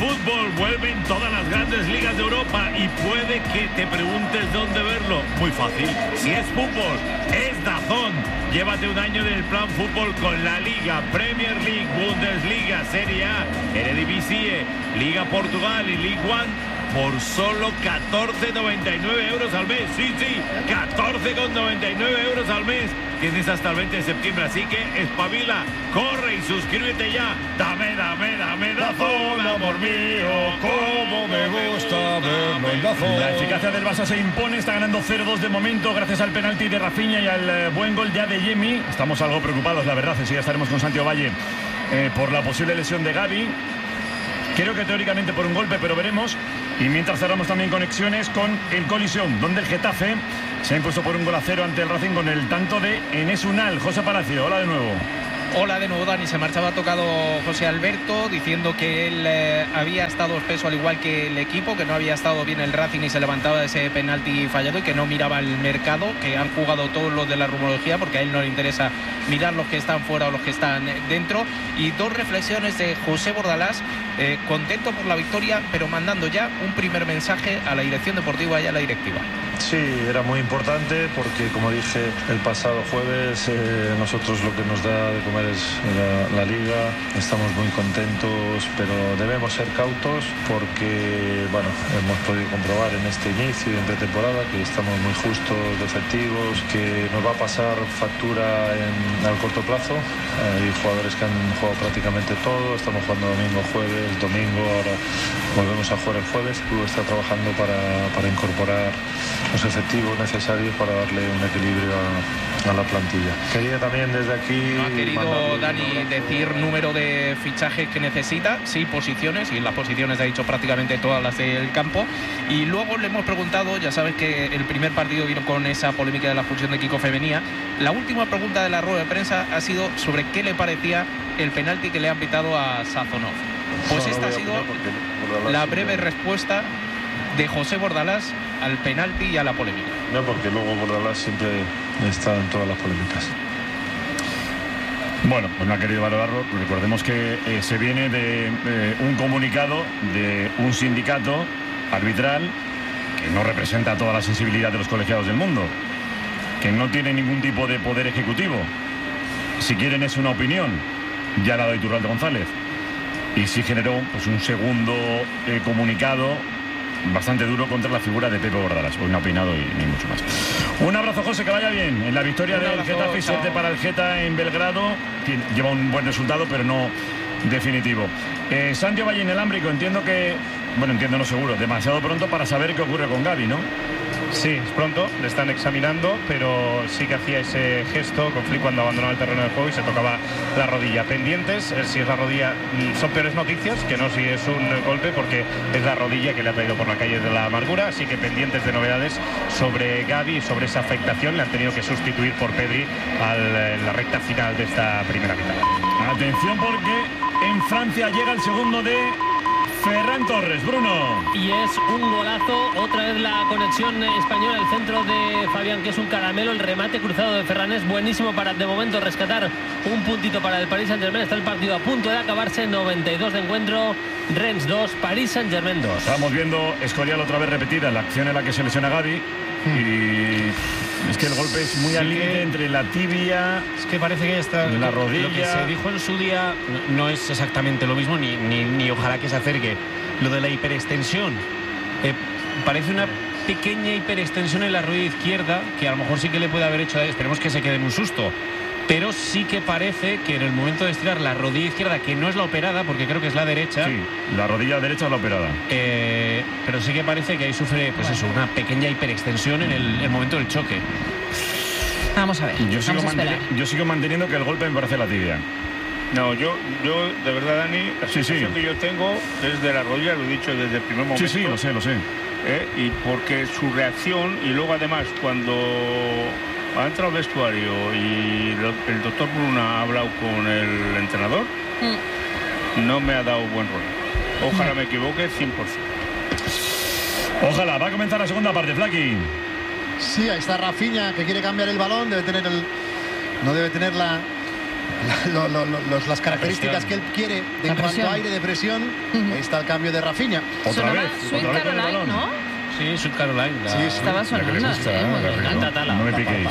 fútbol, vuelven todas las grandes ligas de Europa y puede que te preguntes dónde verlo. Muy fácil, si es fútbol, es DAZN. Llévate un año del plan fútbol con la Liga, Premier League, Bundesliga, Serie A, Eredivisie, Liga Portugal y League One por solo 14,99 euros al mes. Sí, 14,99 euros al mes. Tienes hasta el 20 de septiembre, así que espabila, corre y suscríbete ya. Dame DAZN, amor mío, cómo me gusta verlo en DAZN. La eficacia del Barça se impone, está ganando 0-2 de momento gracias al penalti de Rafinha y al buen gol ya de Yemi. Estamos algo preocupados, la verdad, enseguida estaremos con Santi Valle por la posible lesión de Gavi. Creo que teóricamente por un golpe, pero veremos. Y mientras cerramos también conexiones con el Colisión, donde el Getafe se ha impuesto por 1-0 ante el Racing con el tanto de Enes Unal. José Palacio, hola de nuevo. Hola de nuevo, Dani. Se marchaba tocado José Alberto diciendo que él había estado espeso al igual que el equipo, que no había estado bien el Racing y se levantaba de ese penalti fallado y que no miraba el mercado, que han jugado todos los de la rumorología porque a él no le interesa mirar los que están fuera o los que están dentro. Y dos reflexiones de José Bordalás, contento por la victoria, pero mandando ya un primer mensaje a la dirección deportiva y a la directiva. Sí, era muy importante porque, como dije el pasado jueves, nosotros lo que nos da de comer es la Liga. Estamos muy contentos, pero debemos ser cautos porque, bueno, hemos podido comprobar en este inicio y en pretemporada que estamos muy justos de efectivos, que nos va a pasar factura al corto plazo. Hay jugadores que han jugado prácticamente todo, estamos jugando domingo, ahora volvemos a jugar el jueves. El club está trabajando para incorporar los efectivos necesarios para darle un equilibrio a la plantilla. Quería también desde aquí... No ha querido Dani decir número de fichajes que necesita, sí, posiciones, y en las posiciones ha dicho prácticamente todas las del campo. Y luego le hemos preguntado, ya sabes que el primer partido vino con esa polémica de la expulsión de Kiko Femenía. La última pregunta de la rueda de prensa ha sido sobre qué le parecía el penalti que le han pitado a Sazonov. Pues esta ha sido la breve respuesta de José Bordalás al penalti y a la polémica. No, porque luego Bordalás siempre está en todas las polémicas. Bueno, pues no ha querido valorarlo. Recordemos que se viene de un comunicado de un sindicato arbitral que no representa toda la sensibilidad de los colegiados del mundo, que no tiene ningún tipo de poder ejecutivo. Si quieren es una opinión, ya la de Iturralde González. Y sí generó pues un segundo comunicado bastante duro contra la figura de Pepe Bordalás. Hoy no ha opinado y ni mucho más. Un abrazo, José, que vaya bien en la victoria del Getafe y suerte para el Geta en Belgrado. Lleva un buen resultado, pero no definitivo. Santi Valle en el Ámbrico, entiendo no seguro, demasiado pronto para saber qué ocurre con Gavi, ¿no? Sí, es pronto, le están examinando, pero sí que hacía ese gesto con Flick cuando abandonaba el terreno de juego y se tocaba la rodilla. Pendientes, si es la rodilla, son peores noticias, que no si es un golpe, porque es la rodilla que le ha traído por la calle de la amargura, así que pendientes de novedades sobre Gavi y sobre esa afectación. Le han tenido que sustituir por Pedri en la recta final de esta primera mitad. Atención porque en Francia llega el segundo de Ferran Torres, Bruno. Y es un golazo, otra vez la conexión española, el centro de Fabián, que es un caramelo, el remate cruzado de Ferran es buenísimo para de momento rescatar un puntito para el Paris Saint-Germain. Está el partido a punto de acabarse, 92 de encuentro, Rennes 2, Paris Saint-Germain 2. Estamos viendo Escorial otra vez repetida, la acción en la que se lesiona Gavi. Y es que el golpe es muy al límite entre la tibia, es que parece que está la rodilla. Lo que se dijo en su día no es exactamente lo mismo, ni ojalá que se acerque. Lo de la hiperextensión, parece una pequeña hiperextensión en la rodilla izquierda, que a lo mejor sí que le puede haber hecho, esperemos que se quede en un susto. Pero sí que parece que en el momento de estirar la rodilla izquierda, que no es la operada, porque creo que es la derecha. Sí, la rodilla derecha es la operada. Pero sí que parece que ahí sufre, pues eso, una pequeña hiperextensión en el momento del choque. Vamos a ver. Yo sigo manteniendo que el golpe me parece la tibia. No, yo de verdad, Dani, la sensación que yo tengo es de la rodilla, lo he dicho desde el primer momento. Sí, lo sé. Y porque su reacción, y luego además cuando ha entrado al vestuario y el doctor Bruna ha hablado con el entrenador, no me ha dado buen rollo. Ojalá me equivoque 100%. Ojalá. Va a comenzar la segunda parte, Flaki. Sí, ahí está Rafinha, que quiere cambiar el balón, no debe tener las características que él quiere en cuanto a aire de presión. Ahí está el cambio de Rafinha. Otra vez. Sweet Caroline, ¿no? Sí, Sweet Caroline. Sí, estaba sonando. No me piquéis.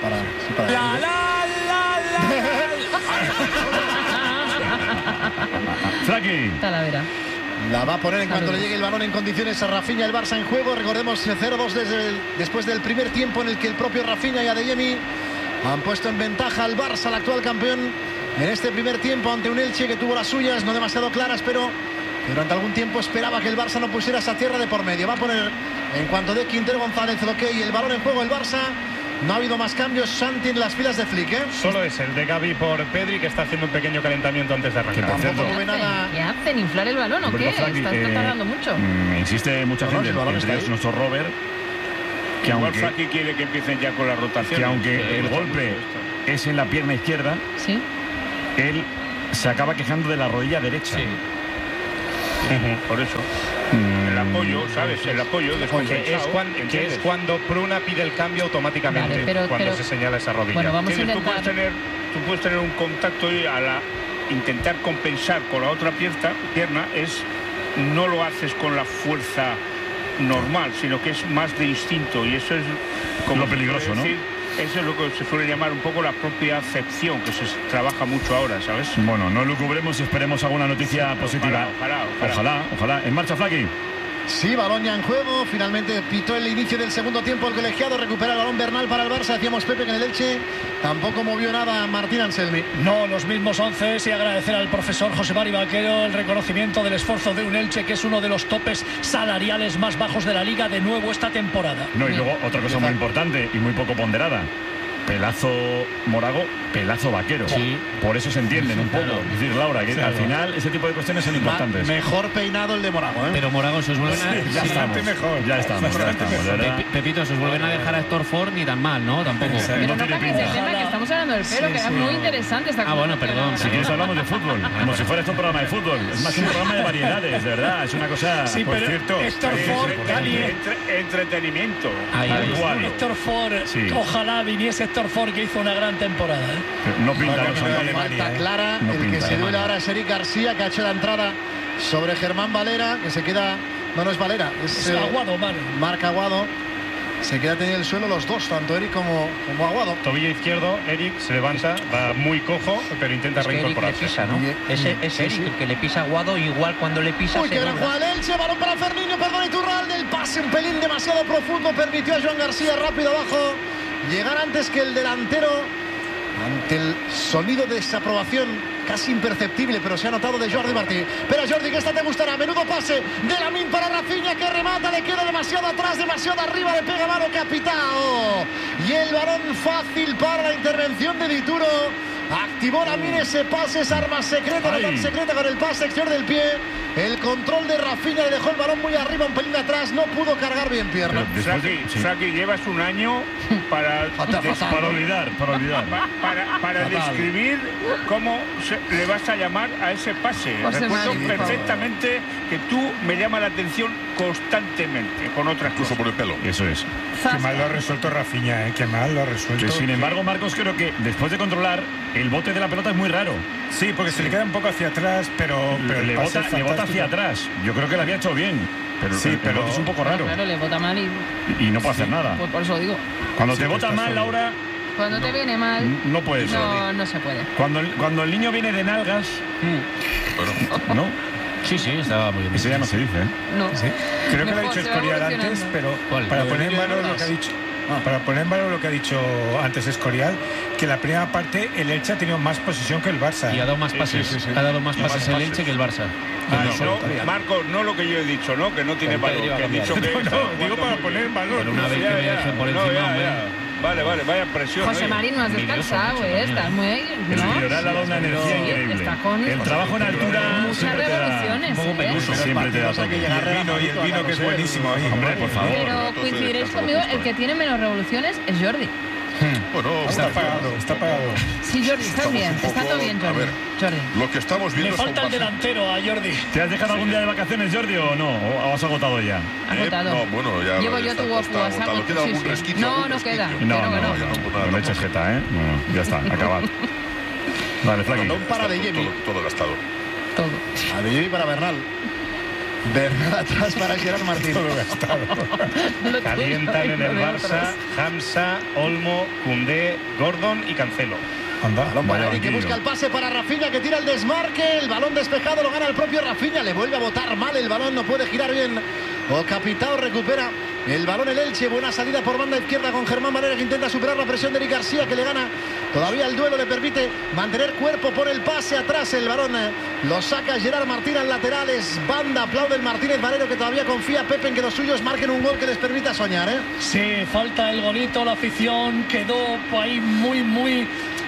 Flaqui. Talavera. La va a poner en cuanto le llegue el balón en condiciones a Rafinha, el Barça en juego. Recordemos 0-2 después del primer tiempo en el que el propio Rafinha y Adeyemi han puesto en ventaja al Barça, el actual campeón, en este primer tiempo ante un Elche que tuvo las suyas no demasiado claras, pero que durante algún tiempo esperaba que el Barça no pusiera esa tierra de por medio. Va a poner en cuanto de Quintero González el ok y el balón en juego el Barça. No ha habido más cambios, Santi, en las filas de Flick, ¿eh? Solo es el de Gavi por Pedri, que está haciendo un pequeño calentamiento antes de arrancar. ¿Qué hacen? ¿Inflar el balón o qué? Está tardando mucho. Insiste mucha gente, entre ellos nuestro Robert, que igual aunque Flaqui quiere que empiecen ya con la rotación. Que aunque el golpe es en la pierna izquierda, ¿sí? Él se acaba quejando de la rodilla derecha. Sí. Por eso. El apoyo, ¿sabes? El apoyo que es cuando Pruna pide el cambio automáticamente, vale, cuando se señala esa rodilla. Bueno, vamos a tú intentar... puedes tener un contacto y intentar compensar con la otra pierna no lo haces con la fuerza normal, sino que es más de instinto, y eso es como lo peligroso, ¿no? Eso es lo que se suele llamar un poco la propia acepción, que se trabaja mucho ahora, ¿sabes? Bueno, no lo cubremos y esperemos alguna noticia positiva. Ojalá. ¿En marcha, Flaqui? Sí, balón ya en juego. Finalmente pitó el inicio del segundo tiempo el colegiado. Recupera el balón Bernal para el Barça. Decíamos Pepe que en el Elche tampoco movió nada Martín Anselmi. No, los mismos 11. Y agradecer al profesor José Mari Vaquero el reconocimiento del esfuerzo de un Elche que es uno de los topes salariales más bajos de la liga de nuevo esta temporada. No, y luego otra cosa muy importante y muy poco ponderada. Pelazo Morago, pelazo Vaquero. Sí. Por eso se entienden un poco. Es decir, Laura, que al final ese tipo de cuestiones son importantes. Mejor peinado el de Morago, ¿eh? Pero Morago se os vuelven ya estamos. Ya estamos. Pepito, se os vuelven a dejar a Héctor Ford ni tan mal, ¿no? Tampoco. Pero no cambies el tema, que estamos hablando del pelo, que era muy interesante esta cosa. Bueno, perdón. Si quieres hablamos de fútbol, como si fuera esto un programa de fútbol. Es más que un programa de variedades, de verdad. Es una cosa... Sí, por pero cierto, Héctor Ford, entretenimiento. Héctor Ford, ojalá viniese Héctor Ford, que hizo una gran temporada, ¿eh? No pinta los falta clara. El que se duela ahora es Eric García, que ha hecho la entrada sobre Germán Valera, que se queda... No es Valera, es Aguado, Manu. Marc Aguado. Se queda teniendo el suelo los dos, tanto Eric como Aguado. Tobillo izquierdo, Eric se levanta, va muy cojo, pero intenta reincorporarse. Eric le pisa, ¿no? Es Eric el que le pisa a Aguado, igual cuando le pisa. Uy, qué gran jugada el Elche, balón para Ferniño, perdón, Iturralde, el pase un pelín demasiado profundo, permitió a Joan García rápido abajo llegar antes que el delantero. Ante el sonido de desaprobación casi imperceptible, pero se ha notado, de Jordi Martí. Pero Jordi, que esta te gustará. Menudo pase de Lamine para Rafinha, que remata, le queda demasiado atrás, demasiado arriba, le pega mano Capitao. Y el balón fácil para la intervención de Dituro. Activó Lamine ese pase, esa arma secreta, no tan secreta, con el pase exterior del pie. El control de Rafinha, le dejó el balón muy arriba, un pelín atrás, no pudo cargar bien pierna. Flaqui, llevas un año para olvidar. Para describir cómo le vas a llamar a ese pase. Recuerdo perfectamente que tú me llamas la atención constantemente con otras cosas. Por el pelo. Eso es. Qué mal lo ha resuelto Rafinha, qué mal lo ha resuelto. Sin embargo, Marcos, creo que después de controlar, el bote de la pelota es muy raro. Sí, porque se le queda un poco hacia atrás, pero le bota hacia atrás. Yo creo que lo había hecho bien. Pero el bote es un poco raro. Claro, le bota mal y no puede hacer nada. Pues por eso digo. Cuando te bota mal, Laura... Cuando te viene mal... No puedes. No se puede. Cuando el niño viene de nalgas... ¿No? Sí, estaba muy bien. Eso ya no se dice, ¿eh? No. ¿Sí? Creo que lo ha dicho Escorial antes, pero para poner en valor lo que ha dicho... Para poner en valor lo que ha dicho antes Escorial, que la primera parte el Elche ha tenido más posesión que el Barça. Y ha dado más pases. Ha dado más pases el Elche que el Barça. Marcos, no lo que yo he dicho, ¿no? Que no tiene valor. Que he dicho que digo para poner en valor. Pero una vez que me dejen por encima, Vale, vaya presión. José Marín, no has descansado, estás muy... El Villoral ha dado una energía increíble. El trabajo en altura... Muchas revoluciones, siempre te da toque. Y el vino que es buenísimo ahí. Hombre, por favor. Pero coincidiréis conmigo, el que tiene menos revoluciones es Jordi. Bueno, está pagado. Sí, Jordi, estás bien, está todo bien, Jordi. A ver, lo que estamos viendo... Le falta el delantero a Jordi. ¿Te has dejado algún día de vacaciones, Jordi, o no? ¿O has agotado ya? Agotado. No, bueno, ya... Llevo yo tu WhatsApp. ¿Queda algún resquicio? No queda. No le eches jeta, ¿eh? No, ya está, acabado. Vale, Flaqui. Balón para De Jemi. Todo gastado. Todo. A De Jemi para Bernal. Bernal atrás para Gerard Martín. Todo gastado. Calientan en el Barça Hamza, Olmo, Koundé, Gordon y Cancelo. Balón para Eric, que busca el pase para Rafinha, que tira el desmarque. El balón despejado lo gana el propio Rafinha. Le vuelve a botar mal el balón, no puede girar bien. O Capitao recupera el balón el Elche. Buena salida por banda izquierda con Germán Valera, que intenta superar la presión de Eric García, que le gana. Todavía el duelo le permite mantener cuerpo por el pase atrás. El balón lo saca Gerard Martín al lateral. Es banda, aplaude el Martínez Valero, que todavía confía Pepe en que los suyos marquen un gol que les permita soñar. Sí, falta el golito. La afición quedó ahí muy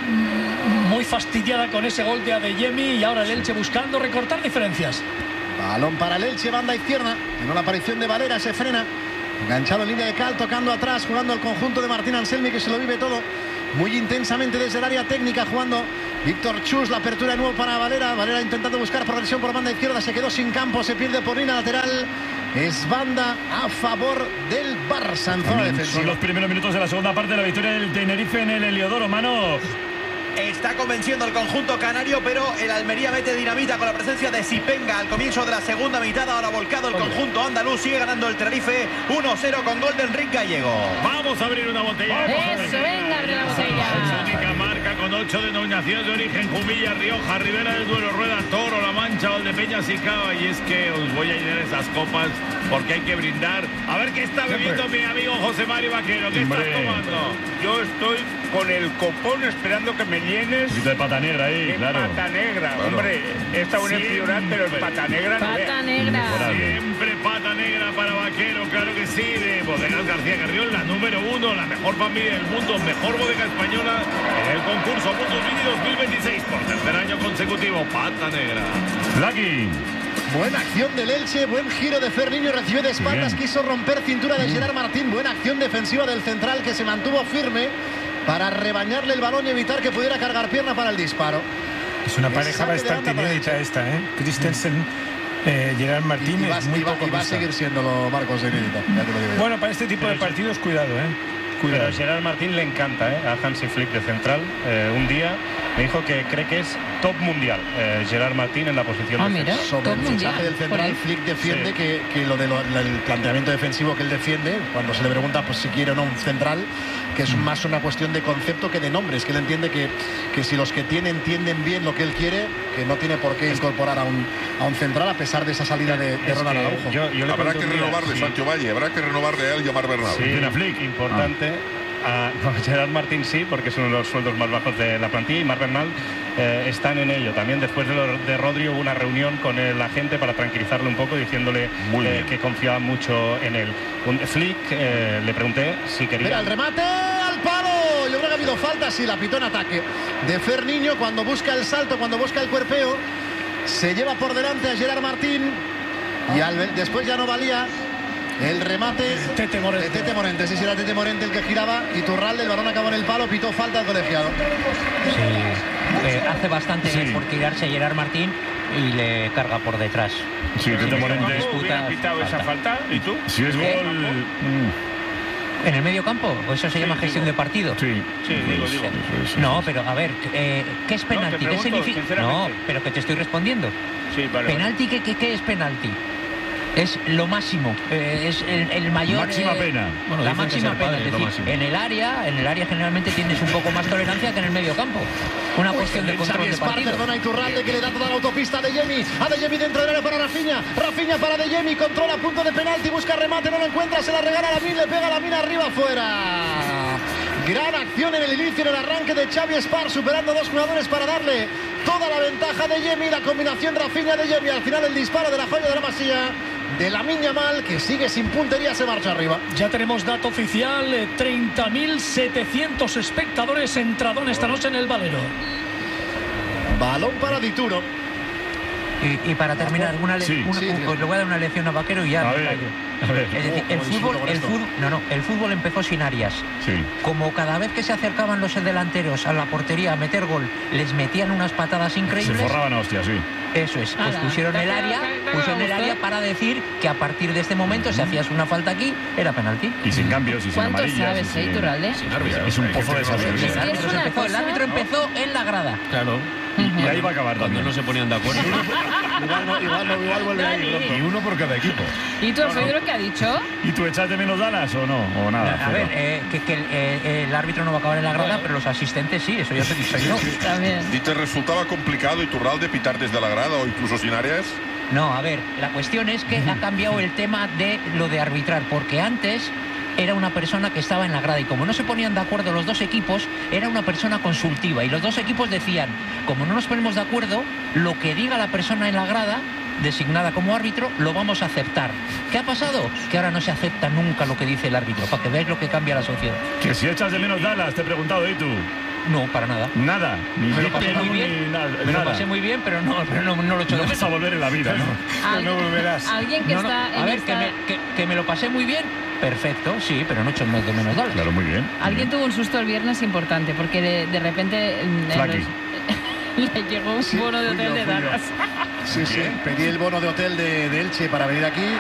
fastidiada con ese gol de Adeyemi, y ahora el Elche buscando recortar diferencias. Balón para el Elche, banda izquierda. En una aparición de Valera se frena. Enganchado en línea de cal, tocando atrás, jugando el conjunto de Martín Anselmi, que se lo vive todo muy intensamente desde el área técnica, jugando Víctor Chus. La apertura de nuevo para Valera. Valera intentando buscar progresión por banda izquierda, se quedó sin campo, se pierde por línea lateral. Es banda a favor del Barça en zona defensiva. Son los primeros minutos de la segunda parte de la victoria del Tenerife en el Heliodoro, Mano. Está convenciendo el conjunto canario, pero el Almería mete dinamita con la presencia de Sipenga al comienzo de la segunda mitad. Ahora volcado el conjunto andaluz, sigue ganando el Tenerife 1-0 con gol de Enrique Gallego. Vamos a abrir una botella. Eso, venga, abre la botella. Es única marca con 8 denominaciones de origen: Jumilla, Rioja, Ribera del Duero, Rueda, Toro, La Mancha, Valdepeñas y Cava. Y es que os voy a llenar esas copas porque hay que brindar. A ver qué está bebiendo mi amigo José Mari Vaquero. ¿Qué estás tomando? Yo estoy con el copón esperando que me llenes. Un poquito de pata negra ahí, claro. Pata negra, claro. Hombre, está un Fiorat, pero el pata negra. Pata negra. Siempre pata negra para Vaquero, claro que sí, de Bodegas García Carrión, la número 1, la mejor familia del mundo, mejor bodega española en el concurso Mundus Vini 2026, por tercer año consecutivo. Pata negra. Lucky. Buena acción del Elche, buen giro de Ferniño, recibió de espaldas, quiso romper cintura de Gerard Martín. Buena acción defensiva del central, que se mantuvo firme para rebañarle el balón y evitar que pudiera cargar pierna para el disparo. Es una pareja bastante inédita esta, ¿eh? Christensen, Gerard Martín. Y va a seguir siéndolo, Marcos, inédita. Bueno, para este tipo de partidos, cuidado, ¿eh? Pero a Gerard Martín le encanta, a Hansi Flick de central. Un día me dijo que cree que es top mundial Gerard Martín en la posición de defensa. Sobre el fichaje del central, Flick defiende que lo del planteamiento defensivo que él defiende, cuando se le pregunta pues si quiere o no un central, que es más una cuestión de concepto que de nombres, que él entiende que si los que entienden bien lo que él quiere, que no tiene por qué incorporar a un central a pesar de esa salida de Ronald Araujo. Habrá que renovarle, Sancho Valle, habrá que renovarle a él y a Mar Bernal. Sí, a Flick, importante. Gerard Martín sí, porque es uno de los sueldos más bajos de la plantilla, y Mar Bernal están en ello. También después de Rodri hubo una reunión con el agente para tranquilizarle un poco, diciéndole que confiaba mucho en él. Flick, le pregunté si quería... Mira, el remate al palo. Yo creo que ha habido falta, sí, la pitó en ataque de Ferniño cuando busca el salto, cuando busca el cuerpeo. Se lleva por delante a Gerard Martín y después ya no valía el remate de Tete Morente. Sí, era Tete Morente el que giraba. Y Turralde, el balón acabó en el palo, pitó falta al colegiado. Sí, hace bastante por tirarse a Gerard Martín y le carga por detrás. Sí, Tete Morente. ¿Hubiera pitado esa falta? ¿Y tú? Si es gol... ¿En el medio campo? ¿O eso se llama gestión de partido? Sí, digo. No, pero a ver, ¿qué es penalti? ¿Qué significa? No, pero que te estoy respondiendo. Sí, vale. ¿Penalti? ¿Qué es penalti? Es lo máximo, es el mayor... Máxima pena. Bueno, la máxima pena, es decir, en el área generalmente tienes un poco más tolerancia que en el medio campo. Una cuestión de control de partido. Perdona a Iturralde, que le da toda la autopista a Adeyemi. Adeyemi dentro del área para Rafinha. Rafinha para Adeyemi, controla a punto de penalti, busca remate, no lo encuentra, se la regala a Lamin, le pega a Lamin arriba, fuera. Gran acción en el inicio, en el arranque de Xavi Espar, superando dos jugadores para darle toda la ventaja a Adeyemi. La combinación Rafinha-Adeyemi, al final el disparo de la joya de la Masía de Lamine Yamal, que sigue sin puntería, se marcha arriba. Ya tenemos dato oficial, 30.700 espectadores entraron esta noche en el Valero. Balón para Dituro. Y para terminar, pues le voy a dar una lección a Vaquero y ya. A ver. Es decir, el fútbol empezó sin Arias. Sí. Como cada vez que se acercaban los delanteros a la portería a meter gol, les metían unas patadas increíbles. Se forraban a hostias, sí. Eso es, pues pusieron el área para decir que a partir de este momento, si hacías una falta aquí, era penalti. Y sin cambios, y sin amarillas. ¿Cuánto sabes, Iturralde? Sin árbitro. Es un pozo de sabiduría. El árbitro empezó en la grada. Claro. Y ahí va a acabar cuando no se ponían de acuerdo. igual vuelve ahí. Y uno por cada equipo. ¿Y tú has oído lo que ha dicho? ¿Y tú echas de menos Dallas o no? ¿O nada? A ver, que el árbitro no va a acabar en la grada, pero los asistentes sí, eso ya te he dicho yo. También. ¿Y te resultaba complicado, Iturralde, pitar desde la grada o incluso sin áreas? No, a ver, la cuestión es que ha cambiado el tema de lo de arbitrar, porque antes era una persona que estaba en la grada y como no se ponían de acuerdo los dos equipos, era una persona consultiva y los dos equipos decían, como no nos ponemos de acuerdo, lo que diga la persona en la grada designada como árbitro, lo vamos a aceptar. ¿Qué ha pasado? Que ahora no se acepta nunca lo que dice el árbitro, para que veáis lo que cambia la sociedad. Que si echas de menos Dallas, te he preguntado, ¿y tú? No, para nada. Nada. Me lo pasé muy bien, lo pasé muy bien, pero no lo he hecho de menos. No vas a volver en la vida, ¿no? No volverás. Alguien que está en a ver, que me lo pasé muy bien, perfecto, sí, pero no he hecho de menos Dallas. Claro, muy bien. Alguien tuvo un susto el viernes importante, porque de repente le llegó un bono de hotel de Dallas. Sí, pedí el bono de hotel de Elche para venir aquí.